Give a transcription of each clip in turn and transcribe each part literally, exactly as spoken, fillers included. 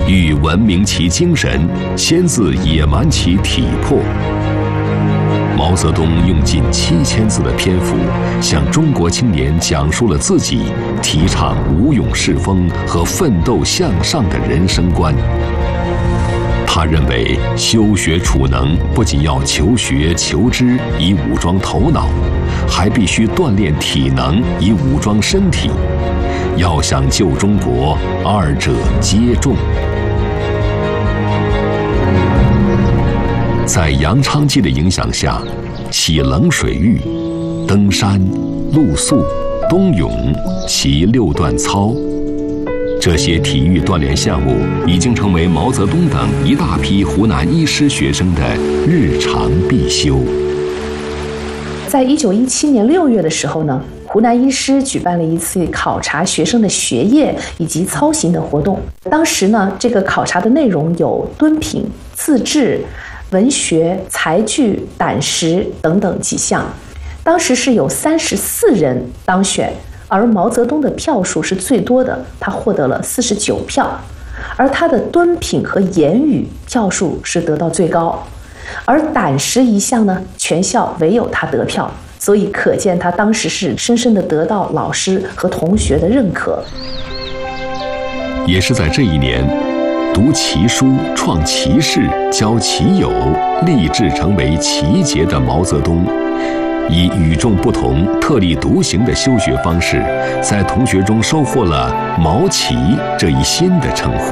欲文明其精神，先自野蛮其体魄。毛泽东用近七千字的篇幅，向中国青年讲述了自己提倡无勇是风和奋斗向上的人生观。他认为，修学储能不仅要求学求知以武装头脑，还必须锻炼体能以武装身体。要想救中国，二者皆重。在杨昌济的影响下，洗冷水浴、登山、露宿、冬泳、骑六段操，这些体育锻炼项目已经成为毛泽东等一大批湖南医师学生的日常必修。 在一九一七年六月的时候呢，湖南医师举办了一次考察学生的学业以及操行的活动。当时呢，这个考察的内容有敦品、自治、文学、才具、胆识等等几项。当时是有三十四人当选，而毛泽东的票数是最多的，他获得了四十九票，而他的敦品和言语票数是得到最高，而胆识一项呢，全校唯有他得票，所以可见他当时是深深地得到老师和同学的认可。 也是在这一年，读奇书、创奇事、交奇友，立志成为奇杰的毛泽东，以与众不同、特立独行的修学方式，在同学中收获了“毛奇”这一新的称呼。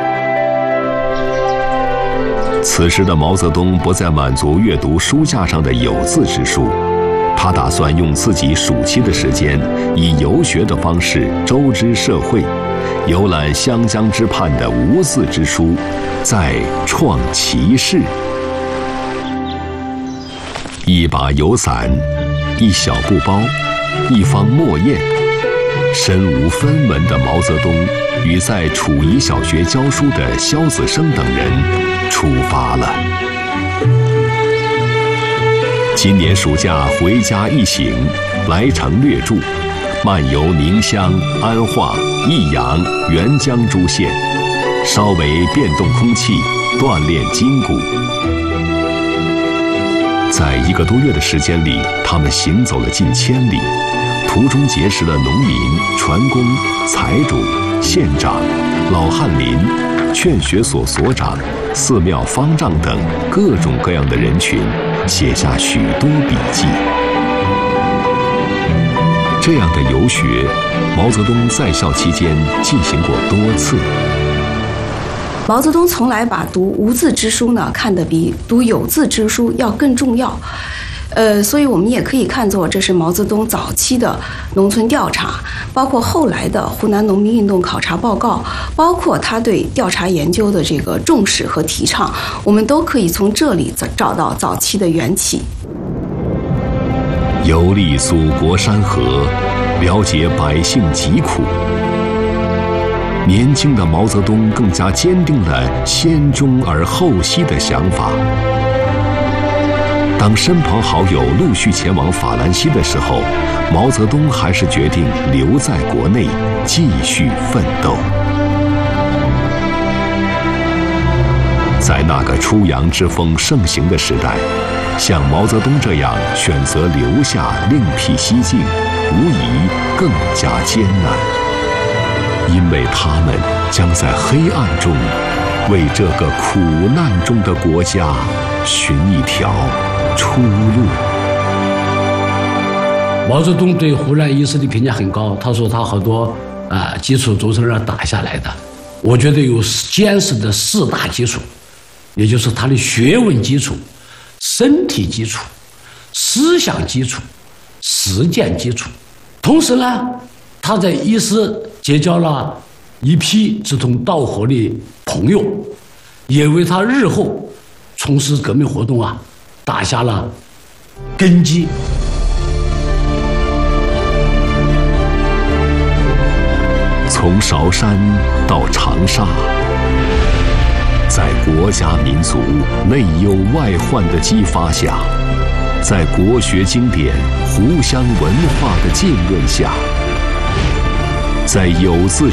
此时的毛泽东不再满足阅读书架上的有字之书，他打算用自己暑期的时间，以游学的方式周知社会，游览湘江之畔的无字之书，再创奇事。一把油伞，一小布包，一方墨砚，身无分文的毛泽东与在楚仪小学教书的萧子升等人出发了。今年暑假回家一行，来程略著，漫游宁乡、安化、益阳、沅江诸县，稍微变动空气，锻炼筋骨。在一个多月的时间里，他们行走了近千里，途中结识了农民、船工、财主、县长、老翰林、劝学所所长、寺庙方丈等各种各样的人群，写下许多笔记。这样的游学，毛泽东在校期间进行过多次。 毛泽东从来把读无字之书呢看得比读有字之书要更重要，呃，所以我们也可以看作这是毛泽东早期的农村调查，包括后来的湖南农民运动考察报告，包括他对调查研究的这个重视和提倡，我们都可以从这里找到早期的缘起。 游历祖国山河，了解百姓疾苦。年轻的毛泽东更加坚定了先忠而后息的想法。当身旁好友陆续前往法兰西的时候，毛泽东还是决定留在国内继续奋斗。在那个出洋之风盛行的时代，像毛泽东这样选择留下另辟蹊径，无疑更加艰难。因为他们将在黑暗中，为这个苦难中的国家寻一条出路。 毛泽东对湖南医师的评价很高，他说他好多啊基础都是那打下来的。我觉得有坚实的四大基础，也就是他的学问基础、身体基础、思想基础、实践基础。同时呢，他在医师结交了一批志同道合的朋友，也为他日后从事革命活动啊打下了根基。 从韶山到长沙，在国家民族内忧外患的激发下，在国学经典、湖湘文化的浸润下，在有字